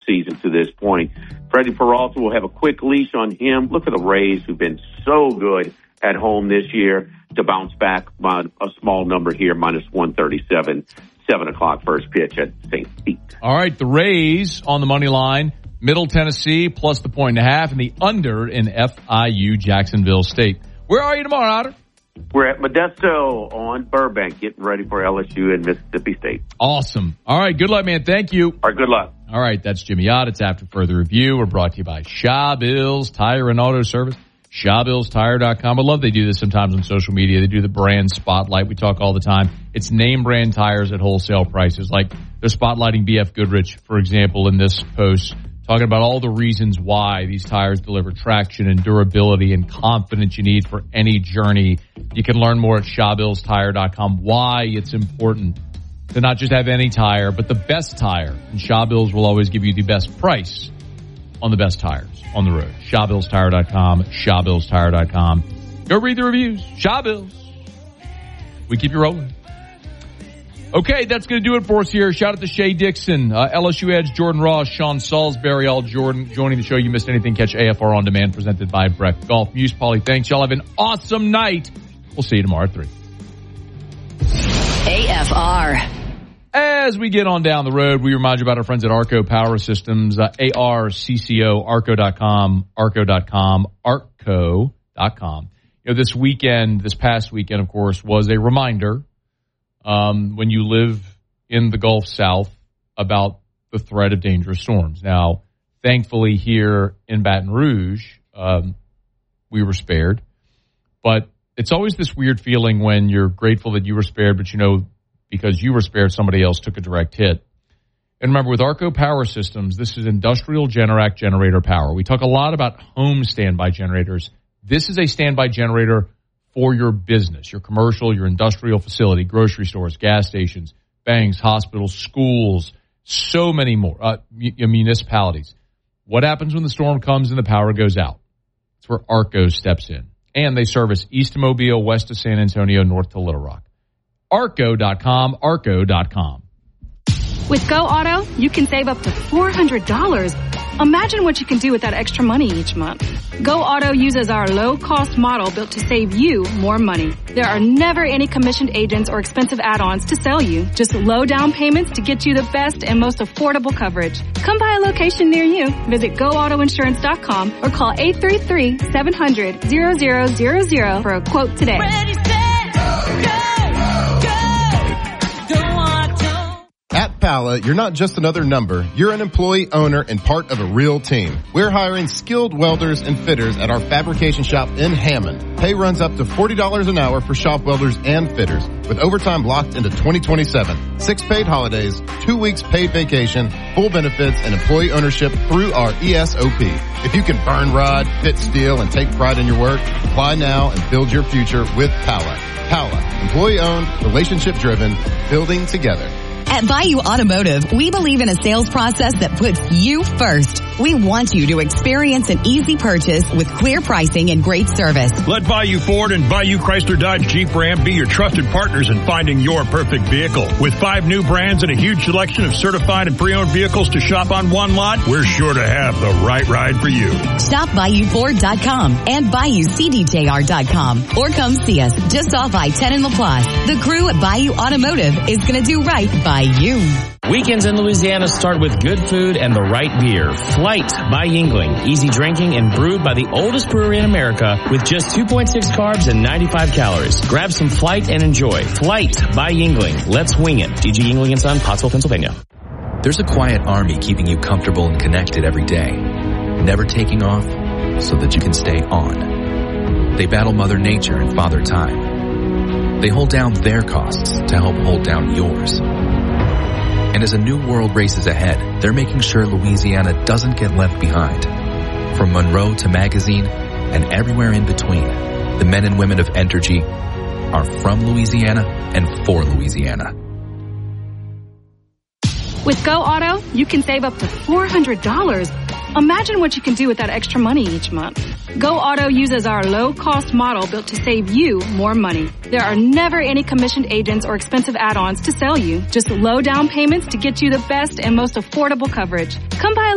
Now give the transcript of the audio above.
season to this point. Freddie Peralta will have a quick leash on him. Look at the Rays, who've been so good at home this year, to bounce back on a small number here, minus 137, 7 o'clock first pitch at St. Pete. All right, the Rays on the money line, Middle Tennessee plus the 1.5, and the under in FIU Jacksonville State. Where are you tomorrow, Otter? We're at Modesto on Burbank, getting ready for LSU and Mississippi State. Awesome. All right, good luck, man. Thank you. All right, good luck. All right, that's Jimmy Ott. It's After Further Review. We're brought to you by Shaw Bills Tire and Auto Service. ShawBillsTire.com. I love they do this sometimes on social media. They do the brand spotlight. We talk all the time. It's name brand tires at wholesale prices. Like they're spotlighting BF Goodrich, for example, in this post, talking about all the reasons why these tires deliver traction and durability and confidence you need for any journey. You can learn more at ShawBillsTire.com, why it's important to not just have any tire, but the best tire. And Shaw Bills will always give you the best price on the best tires on the road. ShawBillsTire.com, ShawBillsTire.com. Go read the reviews. Shaw Bills. We keep you rolling. Okay, that's going to do it for us here. Shout out to Shea Dixon, LSU Edge, Jordan Ross, Sean Salisbury, all joining the show. You missed anything, catch AFR On Demand, presented by Breck Golf. Muse Pauly, thanks. Y'all have an awesome night. We'll see you tomorrow at 3. AFR. As we get on down the road, we remind you about our friends at Arco Power Systems, ARCCO, Arco.com, Arco.com, Arco.com. You know, this past weekend, of course, was a reminder when you live in the Gulf South about the threat of dangerous storms. Now, thankfully here in Baton Rouge, we were spared. But it's always this weird feeling when you're grateful that you were spared, but you know, because you were spared, somebody else took a direct hit. And remember, with Arco Power Systems, this is industrial Generac generator power. We talk a lot about home standby generators. This is a standby generator for your business, your commercial, your industrial facility, grocery stores, gas stations, banks, hospitals, schools, so many more, municipalities. What happens when the storm comes and the power goes out? It's where Arco steps in. And they service east to Mobile, west to San Antonio, north to Little Rock. Arco.com, Arco.com. With Go Auto, you can save up to $400. Imagine what you can do with that extra money each month. Go Auto uses our low-cost model built to save you more money. There are never any commissioned agents or expensive add-ons to sell you. Just low down payments to get you the best and most affordable coverage. Come by a location near you. Visit GoAutoInsurance.com or call 833-700-0000 for a quote today. Ready, set, go! At Pala, you're not just another number. You're an employee, owner, and part of a real team. We're hiring skilled welders and fitters at our fabrication shop in Hammond. Pay runs up to $40 an hour for shop welders and fitters, with overtime locked into 2027. 6 paid holidays, 2 weeks paid vacation, full benefits, and employee ownership through our ESOP. If you can burn rod, fit steel, and take pride in your work, apply now and build your future with Pala. Pala, employee-owned, relationship-driven, building together. At Bayou Automotive, we believe in a sales process that puts you first. We want you to experience an easy purchase with clear pricing and great service. Let Bayou Ford and Bayou Chrysler Dodge Jeep Ram be your trusted partners in finding your perfect vehicle. With 5 new brands and a huge selection of certified and pre-owned vehicles to shop on one lot, we're sure to have the right ride for you. Shop BayouFord.com and BayouCDJR.com or come see us just off I-10 in LaPlace. The crew at Bayou Automotive is going to do right by you. Weekends in Louisiana start with good food and the right beer. Flight by Yuengling. Easy drinking and brewed by the oldest brewery in America with just 2.6 carbs and 95 calories. Grab some Flight and enjoy. Flight by Yuengling. Let's wing it. D.G. Yuengling & Son, Pottsville, Pennsylvania. There's a quiet army keeping you comfortable and connected every day. Never taking off so that you can stay on. They battle Mother Nature and Father Time. They hold down their costs to help hold down yours. And as a new world races ahead, they're making sure Louisiana doesn't get left behind. From Monroe to Magazine and everywhere in between, the men and women of Entergy are from Louisiana and for Louisiana. With Go Auto, you can save up to $400. Imagine what you can do with that extra money each month. Go Auto uses our low-cost model built to save you more money. There are never any commissioned agents or expensive add-ons to sell you. Just low down payments to get you the best and most affordable coverage. Come by a